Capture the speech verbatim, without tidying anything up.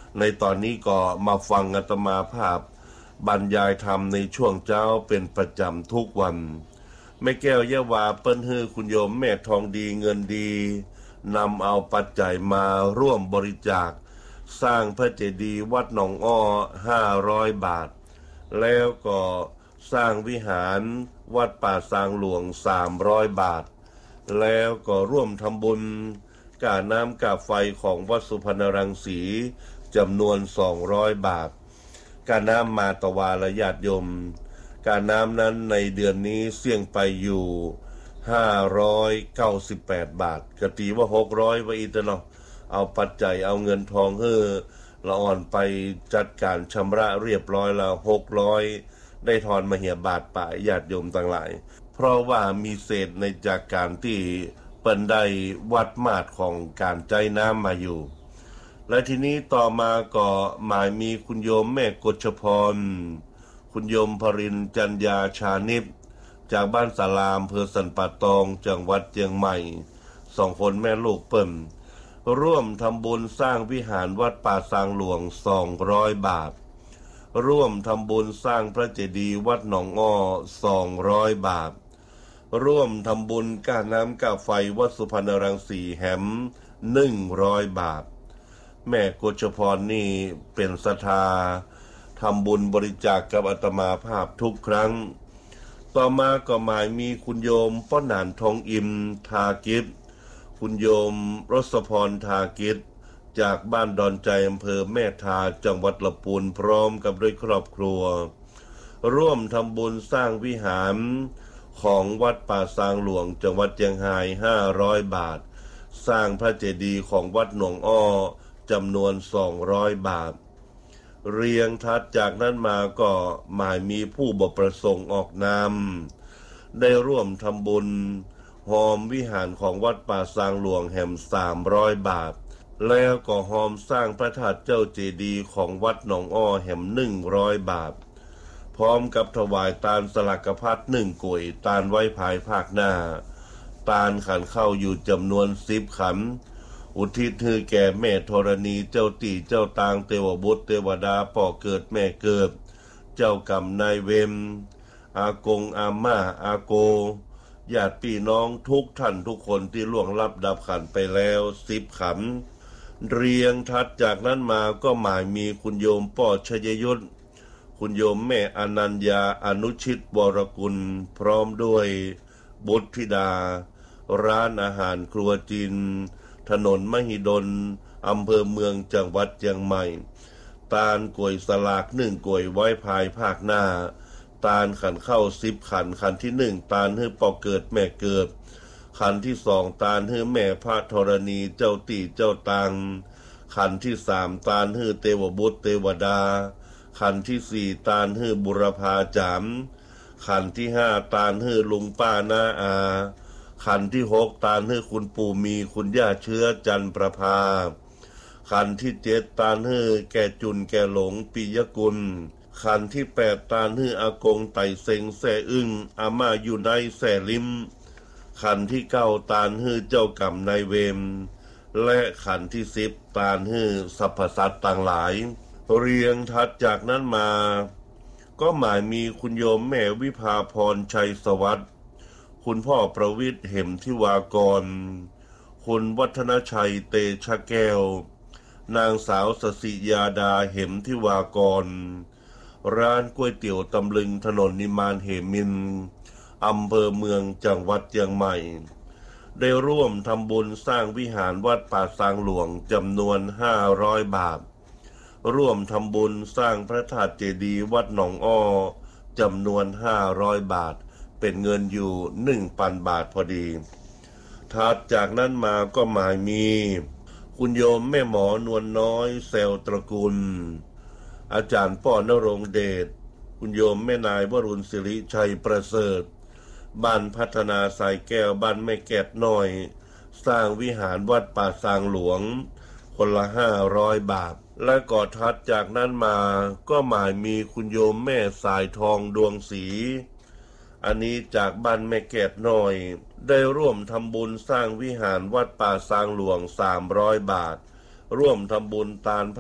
ในตอนนี้ก็มาฟังอาตมาภาพบรรยายธรรมในช่วงเช้าเป็นประจำทุกวันแม่แก้วยะวาเปิ้นฮือคุณโยมแม่ทองดีเงินดีนำเอาปัจจัยมาร่วมบริจาคสร้างพระเจดีย์วัดหนองอ้อห้าร้อยบาทแล้วก็สร้างวิหารวัดป่าซางหลวงสามร้อยบาทแล้วก็ร่วมทำบุญกาน้ำกาไฟของวัดสุพรรณรังสีจำนวนสองร้อยบาทกาน้ำมาตวาลญาติโยมกาน้ำนั้นในเดือนนี้เสี่ยงไปอยู่ห้าร้อยเก้าสิบแปดบาทกตีว่าหกร้อยไว้อีกเนาะเอาปัจจัยเอาเงินทองเฮ้อละอ่อนไปจัดการชำระเรียบร้อยแล้วหกร้อยได้ทอนมาเหียบาทป่าญาติโยมต่างหลายเพราะว่ามีเศษในจากการที่เปิ้นได้วัดมาตรของการใจน้ำมาอยู่และทีนี้ต่อมาก็หมายมีคุณโยมแม่กฎชพรคุณโยมพรินจัญญาชานิพจากบ้านสารามอำเภอสันป่าตองจังหวัดเชียงใหม่สองคนแม่ลูกเปิ้นร่วมทำบุญสร้างวิหารวัดป่าซางหลวงสองร้อยบาทร่วมทำบุญสร้างพระเจดีย์วัดหนองอ้อสองร้อยบาทร่วมทำบุญก้าน้ำก้าไฟวัดสุพรรณรังสีแหมหนึ่งร้อยบาทแม่กฎชพรนี่เป็นศรัทธาทำบุญบริจาค ก, กับอาตมาภาพทุกครั้งต่อมาก็หมายมีคุณโยมป้อหนานทองอิมทากิจคุณโยมรสพรทากิจจากบ้านดอนใจอำเภอแม่ทาจังหวัดลำพูนพร้อมกับด้วยครอบครัวร่วมทำบุญสร้างวิหารของวัดป่าซางหลวงจังหวัดเชียงรายห้าร้อยบาทสร้างพระเจดีย์ของวัดหนองอ้อจำนวนสองร้อยบาทเรียงทัดจากนั้นมาก็หมายมีผู้บประสงค์ออกนามได้ร่วมทำบุญหอมวิหารของวัดป่าซางหลวงแห่มสามร้อยบาทแล้วก็หอมสร้างพระธาตุเจ้าเจดีย์ของวัดหนองอ้อแห่มหนึ่งร้อยบาทพร้อมกับถวายตาลสลักพัดหนึ่งกุยตาลไว้ภายภาคหน้าตาลขันเข้าอยู่จำนวนสิบขันอุทิศให้แก่แม่ธรณีเจ้าตีเจ้าตางเทวบุตรเทวดาป่อเกิดแม่เกิดเจ้ากรรมนายเวรอากงอาม่าอาโกญาติพี่น้องทุกท่านทุกคนที่ล่วงลับดับขันไปแล้วสิบขันเรียงทัดจากนั้นมาก็หมายมีคุณโยมป่อชยยุทธคุณโยมแม่อนัญญาอนุชิตวรกุลพร้อมด้วยบุตรธิดาร้านอาหารครัวจีนถนนมหิดลอำเภอเมืองจังหวัดเชียงใหม่ตาลกล้วยสลากหนึ่งกล้วยไว้ภายภาคหน้าตาลขันเข้าสิบขันขันที่หนึ่งตาลให้ปอเกิดแม่เกิดขันที่สองตาลให้แม่พระธรณีเจ้าตีเจ้าตังขันที่สามตาลให้เทวบุตรเทวดาขันที่สี่ตาลให้บุรพาจามขันที่ห้าตาลให้ลุงป้าน้าอาขันที่หกตาลให้คุณปู่มีคุณย่าเชื้อจันประภาขันที่เจ็ดตาลให้แก่จุนแก่หลงปิยกุลขันที่แปดตาลให้อากงไต่เซ็งแซ่อึ้งอาม่าอยู่ในแซ่ลิมขันที่เก้าตาลให้เจ้ากรรมนายเวรและขันที่สิบตาลให้สรรพสัตว์ต่างหลายเรียงทัดจากนั้นมาก็หมายมีคุณโยมแม่วิภาพรชัยสวัสดิ์คุณพ่อประวิตรเหมทิวากรคุณวัฒนชัยเตชะแก้วนางสาวสศิยาดาเหมทิวากรร้านก๋วยเตี๋ยวตำลึงถนนนิมานเหมินอำเภอเมืองจังหวัดเชียงใหม่ได้ร่วมทำบุญสร้างวิหารวัดป่าซางหลวงจำนวนห้าร้อยบาทร่วมทำบุญสร้างพระธาตุเจดีย์วัดหนองอ้อจำนวนห้าร้อยบาทเป็นเงินอยู่ หนึ่งพัน บาทพอดีถัดจากนั้นมาก็หมายมีคุณโยมแม่หมอนวลน้อยแซวตระกูลอาจารย์ป้อนรงเดชคุณโยมแม่นายวรุณศิริชัยประเสริฐบ้านพัฒนาสายแก้วบ้านแม่แกดน้อยสร้างวิหารวัดป่าซางหลวงคนละห้าร้อยบาทและก่อทัดจากนั้นมาก็หมายมีคุณโยมแม่สายทองดวงศรีอันนี้จากบ้านแม่แกดน้อยได้ร่วมทำบุญสร้างวิหารวัดป่าซางหลวงสามร้อยบาทร่วมทำบุญตาล